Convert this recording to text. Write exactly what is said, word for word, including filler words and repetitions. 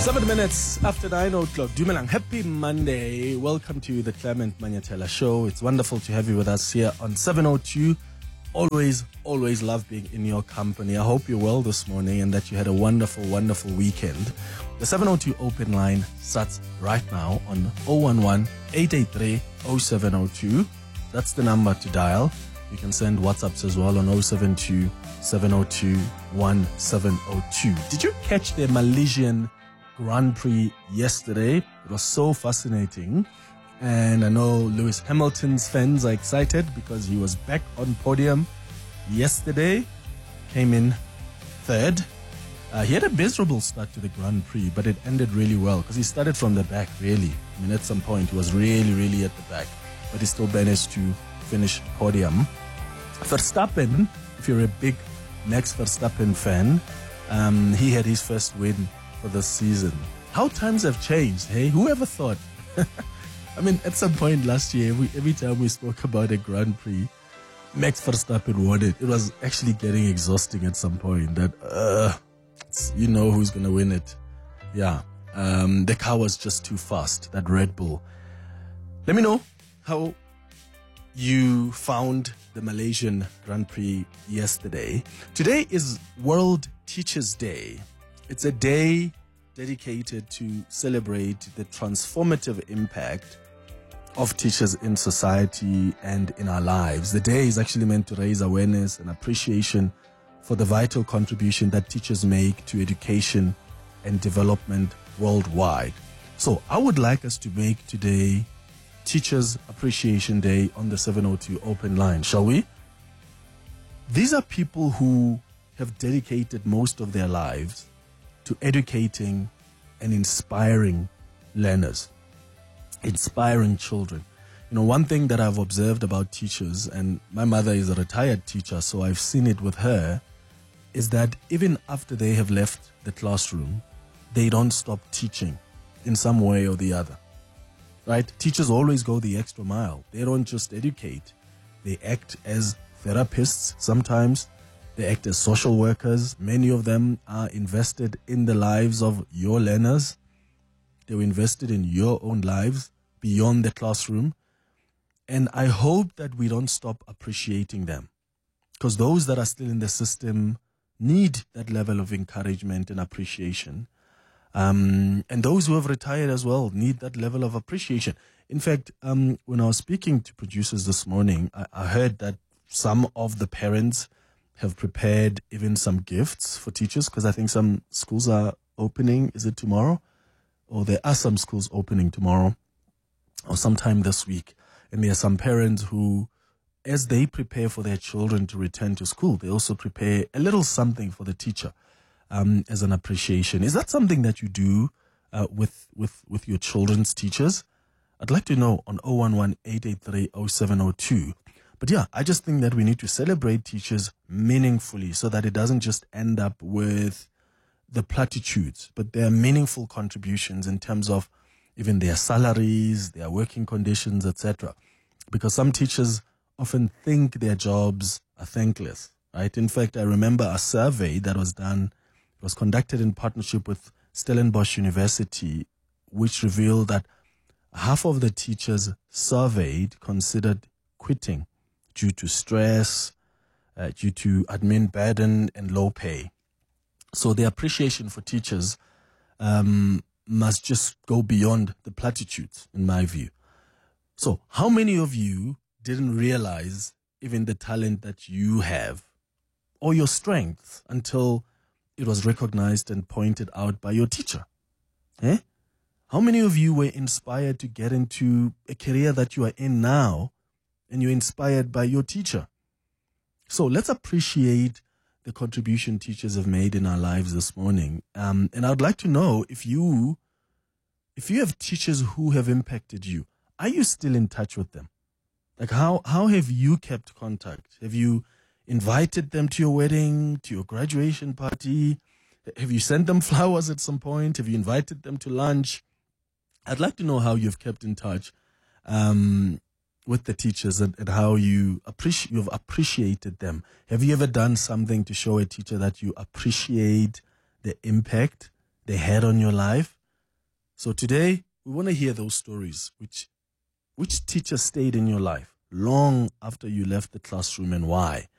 Seven minutes after nine o'clock. Dumelang. Happy Monday. Welcome to the Clement Manyatela Show. It's wonderful to have you with us here on seven oh two. Always, always love being in your company. I hope you're well this morning and that you had a wonderful, wonderful weekend. The seven oh two open line starts right now on oh one one, eight eight three, oh seven oh two. That's the number to dial. You can send WhatsApps as well on oh seven two, seven oh two, one seven oh two. Did you catch the Malaysian Grand Prix yesterday? It was so fascinating. And I know Lewis Hamilton's fans are excited because he was back on podium yesterday. Came in third. Uh, he had a miserable start to the Grand Prix, but it ended really well because he started from the back, really. I mean, at some point, he was really, really at the back, but he still managed to finish podium. Verstappen, if you're a big Max Verstappen fan, um, he had his first win for this season. How times have changed, hey? Whoever thought? I mean, at some point last year, we, every time we spoke about a Grand Prix, Max Verstappen won it. It was actually getting exhausting at some point that, uh, it's, you know who's going to win it. Yeah. Um, the car was just too fast, that Red Bull. Let me know how you found the Malaysian Grand Prix yesterday. Today is World Teachers' Day. It's a day dedicated to celebrate the transformative impact of teachers in society and in our lives. The day is actually meant to raise awareness and appreciation for the vital contribution that teachers make to education and development worldwide. So I would like us to make today Teachers Appreciation Day on the seven oh two open line, shall we? These are people who have dedicated most of their lives to educating and inspiring learners, inspiring children. You know, one thing that I've observed about teachers, and my mother is a retired teacher, so I've seen it with her, is that even after they have left the classroom, they don't stop teaching in some way or the other, right? Teachers always go the extra mile. They don't just educate. They act as therapists sometimes. They act as social workers. Many of them are invested in the lives of your learners. They were invested in your own lives beyond the classroom. And I hope that we don't stop appreciating them, because those that are still in the system need that level of encouragement and appreciation. Um, and those who have retired as well need that level of appreciation. In fact, um, when I was speaking to producers this morning, I, I heard that some of the parents have prepared even some gifts for teachers, because I think some schools are opening. Is it tomorrow? Or there are some schools opening tomorrow or sometime this week. And there are some parents who, as they prepare for their children to return to school, they also prepare a little something for the teacher um, as an appreciation. Is that something that you do uh, with, with, with your children's teachers? I'd like to know on oh one one, eight eight three, oh seven oh two. But yeah, I just think that we need to celebrate teachers meaningfully so that it doesn't just end up with the platitudes, but their meaningful contributions in terms of even their salaries, their working conditions, et cetera. Because some teachers often think their jobs are thankless, right? In fact, I remember a survey that was done, it was conducted in partnership with Stellenbosch University, which revealed that half of the teachers surveyed considered quitting due to stress, uh, due to admin burden and low pay. So the appreciation for teachers um, must just go beyond the platitudes, in my view. So how many of you didn't realize even the talent that you have or your strengths until it was recognized and pointed out by your teacher? Eh? How many of you were inspired to get into a career that you are in now and you're inspired by your teacher? So let's appreciate the contribution teachers have made in our lives this morning. Um, and I'd like to know if you, if you have teachers who have impacted you, are you still in touch with them? Like how, how have you kept contact? Have you invited them to your wedding, to your graduation party? Have you sent them flowers at some point? Have you invited them to lunch? I'd like to know how you've kept in touch um, with the teachers and, and how you appreciate you've appreciated them. Have you ever done something to show a teacher that you appreciate the impact they had on your life? So today, we want to hear those stories. Which, which teacher stayed in your life long after you left the classroom and why?